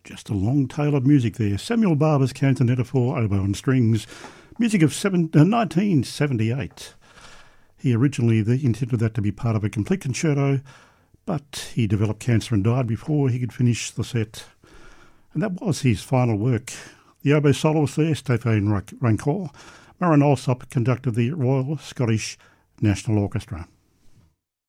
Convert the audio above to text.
Just a long tale of music there. Samuel Barber's Canzonetta for oboe and strings, music of 1978. He originally intended that to be part of a complete concerto, but he developed cancer and died before he could finish the set. And that was his final work. The oboe soloist there, Stéphane Rancourt. Marin Alsop conducted the Royal Scottish National Orchestra.